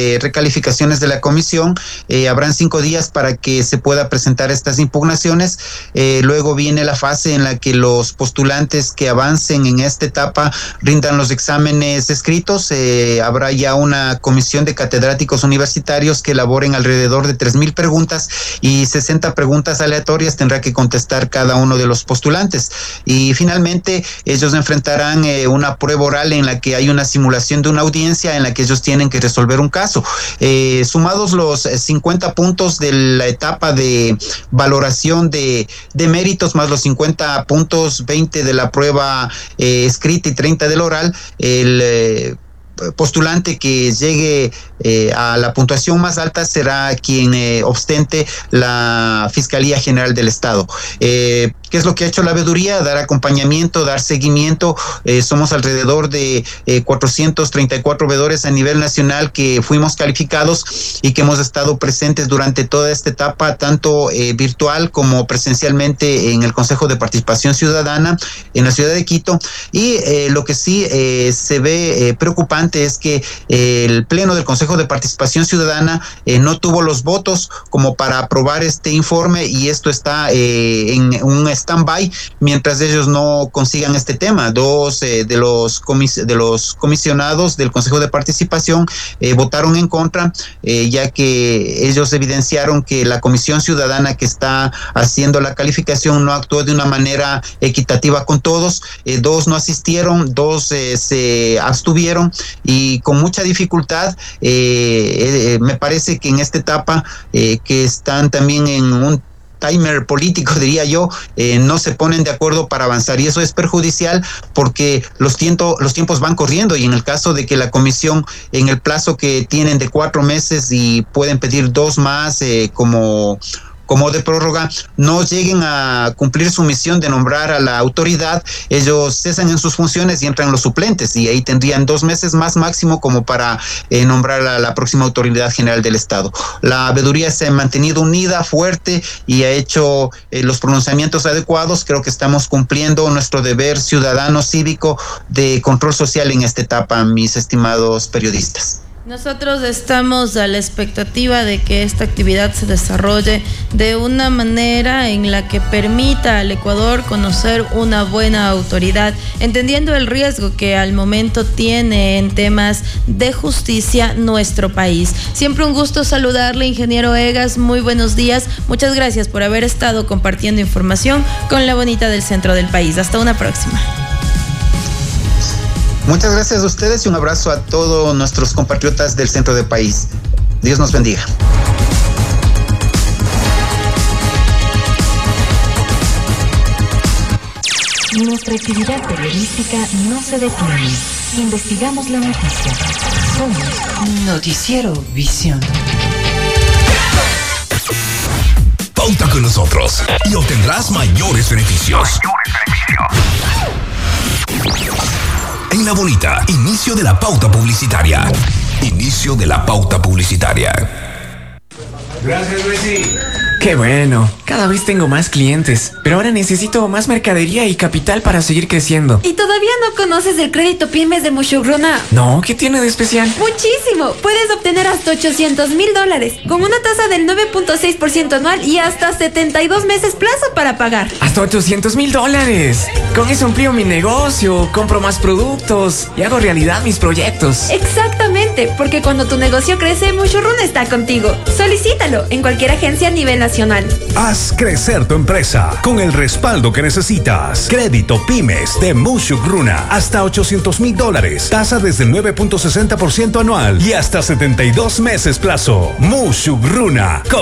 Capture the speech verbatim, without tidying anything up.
eh, recalificaciones de la comisión. Eh, habrán cinco días para que se pueda presentar estas impugnaciones. Eh, luego viene la fase en la que los postulantes que avancen en esta etapa rindan los exámenes escritos. Eh, habrá ya una comisión de catedráticos universitarios que elaboren alrededor de tres mil preguntas y sesenta preguntas aleatorias tendrá que contestar cada uno de los postulantes. Y finalmente ellos enfrentarán eh, una prueba oral en la que hay una simulación de una audiencia en la que ellos tienen que resolver un caso. Eh, sumados los cincuenta puntos de la etapa de valoración de, de méritos más los cincuenta puntos, veinte de la prueba eh, escrita y treinta del oral, el eh, postulante que llegue eh, a la puntuación más alta será quien eh, ostente la Fiscalía General del Estado. Eh, ¿Qué es lo que ha hecho la veeduría? Dar acompañamiento, dar seguimiento. Eh, somos alrededor de eh, cuatrocientos treinta y cuatro veedores a nivel nacional que fuimos calificados y que hemos estado presentes durante toda esta etapa, tanto eh, virtual como presencialmente en el Consejo de Participación Ciudadana en la ciudad de Quito. Y eh, lo que sí eh, se ve eh, preocupante es que eh, el Pleno del Consejo de Participación Ciudadana eh, no tuvo los votos como para aprobar este informe y esto está eh, en un stand-by mientras ellos no consigan este tema. Dos eh, de los comis de los comisionados del Consejo de Participación eh, votaron en contra, eh, ya que ellos evidenciaron que la Comisión Ciudadana que está haciendo la calificación no actuó de una manera equitativa con todos. Eh, dos no asistieron, dos eh, se abstuvieron y con mucha dificultad. Eh, eh, me parece que en esta etapa eh, que están también en un timer político, diría yo, eh, no se ponen de acuerdo para avanzar y eso es perjudicial porque los, tiempo, los tiempos van corriendo y en el caso de que la comisión en el plazo que tienen de cuatro meses y pueden pedir dos más eh, como como de prórroga, no lleguen a cumplir su misión de nombrar a la autoridad, ellos cesan en sus funciones y entran los suplentes y ahí tendrían dos meses más máximo como para eh, nombrar a la próxima autoridad general del Estado. La veeduría se ha mantenido unida, fuerte y ha hecho eh, los pronunciamientos adecuados. Creo que estamos cumpliendo nuestro deber ciudadano cívico de control social en esta etapa, mis estimados periodistas. Nosotros estamos a la expectativa de que esta actividad se desarrolle de una manera en la que permita al Ecuador conocer una buena autoridad, entendiendo el riesgo que al momento tiene en temas de justicia nuestro país. Siempre un gusto saludarle, ingeniero Egas, muy buenos días. Muchas gracias por haber estado compartiendo información con la bonita del centro del país. Hasta una próxima. Muchas gracias a ustedes y un abrazo a todos nuestros compatriotas del centro del país. Dios nos bendiga. Nuestra actividad periodística no se detiene. Investigamos la noticia. Somos Noticiero Visión. Pauta con nosotros y obtendrás mayores beneficios. En La Bonita, inicio de la pauta publicitaria. Inicio de la pauta publicitaria. Gracias, Messi. Qué bueno, cada vez tengo más clientes, pero ahora necesito más mercadería y capital para seguir creciendo. ¿Y todavía no conoces el crédito pymes de Mushugruna? No, ¿qué tiene de especial? Muchísimo, puedes obtener hasta ochocientos mil dólares, con una tasa del nueve punto seis por ciento anual y hasta setenta y dos meses plazo para pagar. Hasta ochocientos mil dólares. Con eso amplío mi negocio, compro más productos y hago realidad mis proyectos. Exactamente, porque cuando tu negocio crece, Mushugruna está contigo. Solicítalo en cualquier agencia a nivel nacional. Haz crecer tu empresa con el respaldo que necesitas. Crédito Pymes de Mushugruna. Hasta ochocientos mil dólares. Tasa desde el nueve punto sesenta por ciento anual y hasta setenta y dos meses plazo. Mushugruna.